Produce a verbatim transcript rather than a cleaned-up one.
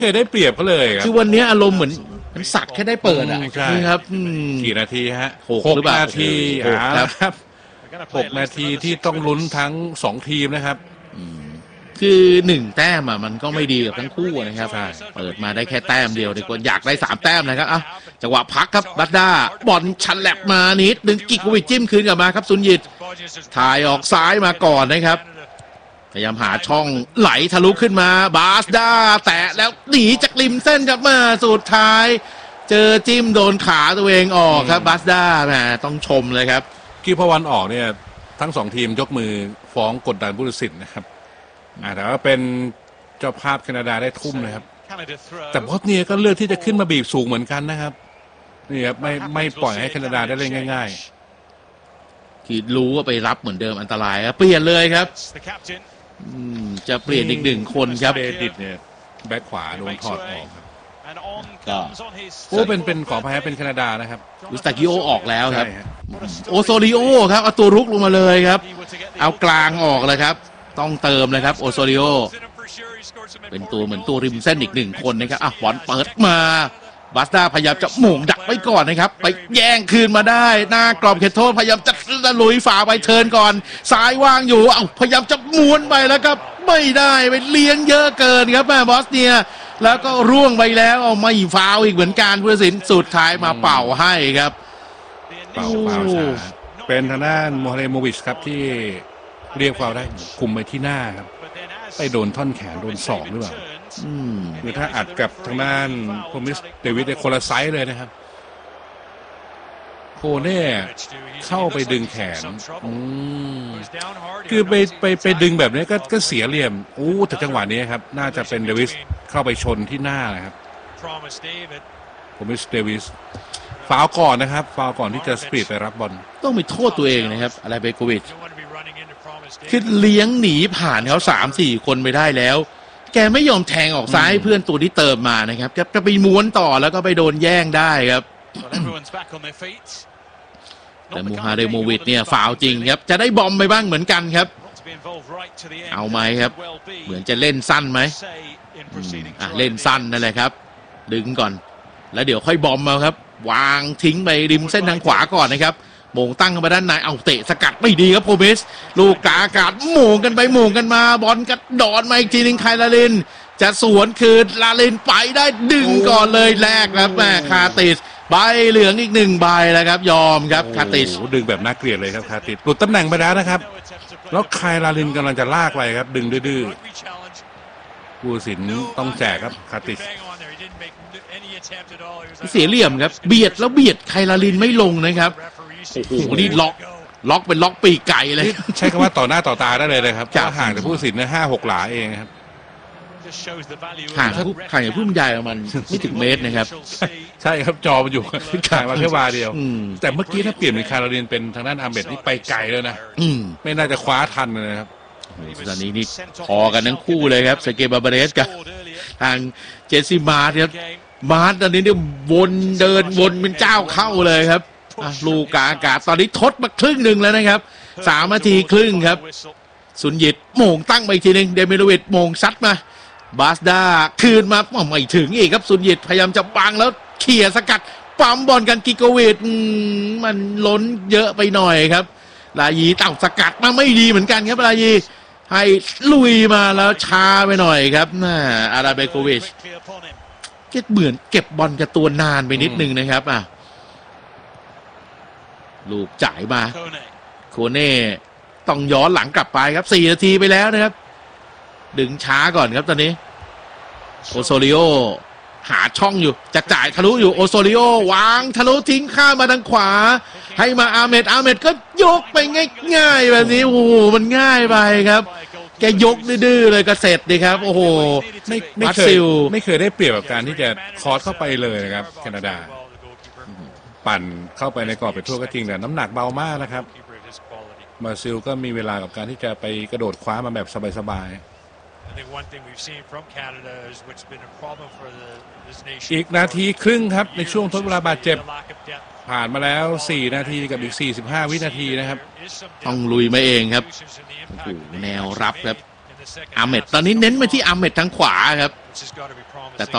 เคยได้เปรียบเขาเลยครับคือวันนี้อารมณ์เหมือนมันสักแค่ได้เปิดอ่ะนี่ครับกี่นาทีฮะหกนาทีครับหกนาทีที่ต้องลุ้นทั้งสองทีมนะครับคือหนึ่งแต้มอ่ะมันก็ไม่ดีกับทั้งคู่นะครับเปิดมาได้แค่แต้มเดียวดีกว่าอยากได้สามแต้มนะครับอ่ะจังหวะพักครับบัตด้าบอลชันแลบมานิดดึงกิกวิจิ้มคืนกลับมาครับสุนยิตถ่ายออกซ้ายมาก่อนนะครับพยายามหาช่องไหลทะลุขึ้นมาบาสด้าแตะแล้วหนีจากริมเส้นกลับมาสุดท้ายเจอจิ้มโดนขาตัวเองออกครับบาสด้าแหมต้องชมเลยครับกีพอวันออกเนี่ยทั้งสองทีมยกมือฟ้องกดดันผู้ตัดสินนะครับแต่ว่าเป็นเจ้าภาพแคนาดาได้ทุ่มนะครับแต่บอสเนียก็เลือกที่จะขึ้นมาบีบสูงเหมือนกันนะครับนี่ครับไม่ไม่ปล่อยให้แคนาดาได้เล่นง่ายๆที่รู้ว่าไปรับเหมือนเดิมอันตรายครับเปลี่ยนเลยครับจะเปลี่ยนอีกหนึ่งคนครับเบดิตเนี่ยแบ็คขวาโดนถอดออกครับก็โอ้เป็นเป็นขอแพ้เป็นแคนาดานะครับอุสตากิโอออกแล้วครับโอโซริโอครับเอาตัวรุกลงมาเลยครับเอากลางออกเลยครับต้องเติมเลยครับโอโซริโอเป็นตัวเหมือนตัวริมเส้นอีกหนึ่งคนนะครับอ่ะบอลเปิดมาบาสด้าพยายามจะหม่งดักไว้ก่อนนะครับไปแย่งคืนมาได้หน้ากรอบเขตโทษพยายามจะลุยฝ่าไปเทิร์นก่อนซ้ายว่างอยู่เอ้าพยายามจะม้วนไปแล้วครับไม่ได้ไปเลี้ยงเยอะเกินครับแม่บอสเนียแล้วก็ร่วงไปแล้วเอาไม่ฟาวอีกเหมือนกันผู้ตัดสินสุดท้ายมาเป่าให้ครับเป่าเป่าช้าเป็นทางด้านโมฮาเรโมวิชครับที่เรียกฟาวได้คุมไปที่หน้าครับไปโดนท่อนแขนโดนศอกหรือเปล่าคือถ้าอัดกับทางด้านโพมิสเดวิดในคนละไซส์เลยนะครับโคเน่เข้าไปดึงแขนคือไปไปไปดึงแบบนี้ก็ก็เสียเหลี่ยมโอ้แต่จังหวะนี้ครับน่าจะเป็นเดวิสเข้าไปชนที่หน้านะครับโพมิสเดวิสฟาวก่อนนะครับฟาวก่อนที่จะสปีดไปรับบอลต้องไปโทษตัวเองนะครับอะไรเบโกวิชคือเลี้ยงหนีผ่านเขาสามสี่คนไปได้แล้วแกไม่ยอมแทงออกซ้ายเพื่อนตัวที่เติมมานะครับก็ไปม้วนต่อแล้วก็ไปโดนแย่งได้ครับแต่มูฮาเรโมวิชเนี่ยฟาวจริงครับจะได้บอมไปบ้างเหมือนกันครับเอาไหมครับเหมือนจะเล่นสั้นไหมอ่ะเล่นสั้นนั่นแหละครับดึงก่อนแล้วเดี๋ยวค่อยบอมมาครับวางทิ้งไปริมเส้นทางขวาก่อนนะครับโมงตั้งเข้ามาด้านในเอาเตะสกัดไม่ดีครับโพมิสลูกกาอากาศโมงกันไปโมงกันมาบอลกระดอนมาอีกทีนึงไคลาลินจะสวนคืนลาลินไปได้ดึงก่อนเลยแรกครับแม่คาติสใบเหลืองอีกหนึ่งใบแล้วครับยอมครับคาติสดึงแบบน่าเกลียดเลยครับคาติสหลุดตำแหน่งไปแล้วนะครับแล้วไคลาลินกำลังจะลากไปครับดึงดื้อผู้สินต้องแจกครับคาติสเสียเหลี่ยมครับเบียดแล้วเบียดไคลาลินไม่ลงนะครับโอ้โหนี่ล็อกล็อกเป็นล็อกปีกไก่เลยใช้คำว่าต่อหน้าต่อตาได้เลยนะครับจะห่างจากผู้สินนะห้าหกหลาเองครับห่างผู้ห่างจากผู้บรรยายประมาณไม่ถึงเมตรนะครับใช่ครับจอมันอยู่ห่างมาแค่วาเดียวแต่เมื่อกี้ถ้าเปลี่ยนเป็นคาราลินเป็นทางด้านอาร์เมดนี่ไปไกลแล้วนะไม่น่าจะคว้าทันเลยครับตอนนี้นี่พอกันทั้งคู่เลยครับเซเกบาบาเรสกับทางเจสซี่มาร์ครับมาร์ตอนนี้เนี่ยวนเดินวนเป็นเจ้าเข้าเลยครับลูกกาอากาศตอนนี้ทดมาครึ่งหนึ่งแล้วนะครับสามนาทีครึ่งครับสุนยิตโมงตั้งไปอีกทีนึงเดมิโลวิชโมงซัดมาบาสดาคืนมาไม่ถึงอีกครับสุนยิตพยายามจะบังแล้วเขี่ยสกัดปั๊มบอลกันกิโกวิชมันล้นเยอะไปหน่อยครับลายีเต่าสกัดมาไม่ดีเหมือนกันครับลายีให้ลุยมาแล้วช้าไปหน่อยครับน่าอาราเบโกวิชเก็บเหมือนเก็บบอลกับตัวนานไปนิดนึงนะครับอ่ะลูกจ่ายมาโคเน่ต้องย้อนหลังกลับไปครับสี่นาทีไปแล้วนะครับดึงช้าก่อนครับตอนนี้โอโซริโอหาช่องอยู่จะจ่ายทะลุอยู่โอโซริโอวางทะลุทิ้งข้ามมาทางขวาให้มาอาเมดอาเมดก็ยกไปง่ายๆแบบนี้โอ้โหมันง่ายไปครับแกยกดื้อเลยก็เสร็จดีครับโอ้โหไม่ไม่เคยไม่เคยได้เปรียบกับการที่จะคอร์สเข้าไปเลยนะครับแคนาดาปั่นเข้าไปในกรอบไปทั่วก็จริงแต่น้ำหนักเบามากนะครับมาซิลก็มีเวลากับการที่จะไปกระโดดคว้ามาแบบสบายๆอีกนาทีครึ่งครับในช่วงทดเวลาบาดเจ็บผ่านมาแล้วสี่นาทีกับอีกสี่สิบห้าวินาทีนะครับต้องลุยมาเองครับโอ้โหแนวรับครับอาเมดตอนนี้เน้นไปที่อาเมดทางขวาครับแต่